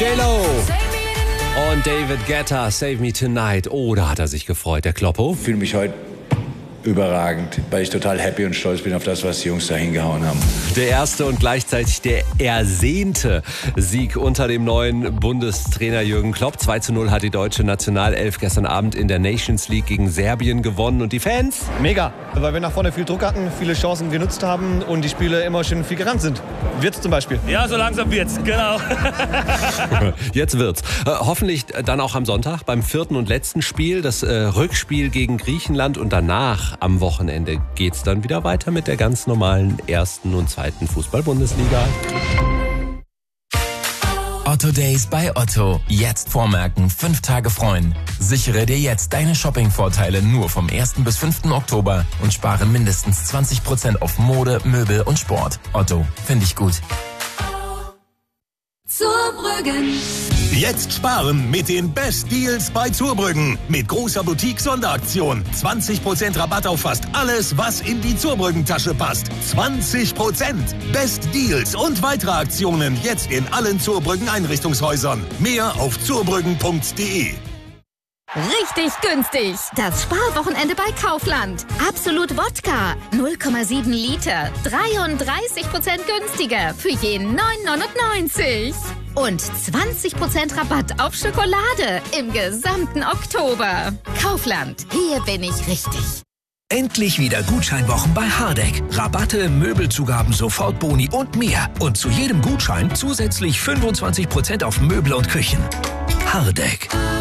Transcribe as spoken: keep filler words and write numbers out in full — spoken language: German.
J-Lo und David Guetta, Save Me Tonight. Oh, da hat er sich gefreut, der Kloppo. Ich fühle mich heute überragend, weil ich total happy und stolz bin auf das, was die Jungs da hingehauen haben. Der erste und gleichzeitig der ersehnte Sieg unter dem neuen Bundestrainer Jürgen Klopp. zwei zu null hat die deutsche Nationalelf gestern Abend in der Nations League gegen Serbien gewonnen. Und die Fans? Mega, weil wir nach vorne viel Druck hatten, viele Chancen genutzt haben und die Spiele immer schön viel gerannt sind. Wird's zum Beispiel. Ja, so langsam wird's, genau. Jetzt wird's. Äh, hoffentlich dann auch am Sonntag beim vierten und letzten Spiel, das äh, Rückspiel gegen Griechenland. Und danach am Wochenende geht's dann wieder weiter mit der ganz normalen ersten und zweiten Fußball-Bundesliga. Otto Days bei Otto. Jetzt vormerken, fünf Tage freuen. Sichere dir jetzt deine Shopping-Vorteile nur vom ersten bis fünften Oktober und spare mindestens zwanzig Prozent auf Mode, Möbel und Sport. Otto, finde ich gut. Zurbrüggen. Jetzt sparen mit den Best Deals bei Zurbrüggen. Mit großer Boutique-Sonderaktion. zwanzig Prozent Rabatt auf fast alles, was in die Zurbrüggen-Tasche passt. zwanzig Prozent. Best Deals und weitere Aktionen jetzt in allen Zurbrüggen-Einrichtungshäusern. Mehr auf zurbrüggen punkt de. Richtig günstig. Das Sparwochenende bei Kaufland. Absolut Wodka. null Komma sieben Liter. dreiunddreißig Prozent günstiger. Für jeden neun neunundneunzig. Und zwanzig Prozent Rabatt auf Schokolade. Im gesamten Oktober. Kaufland. Hier bin ich richtig. Endlich wieder Gutscheinwochen bei Hardegg. Rabatte, Möbelzugaben, Sofortboni und mehr. Und zu jedem Gutschein zusätzlich fünfundzwanzig Prozent auf Möbel und Küchen. Hardegg.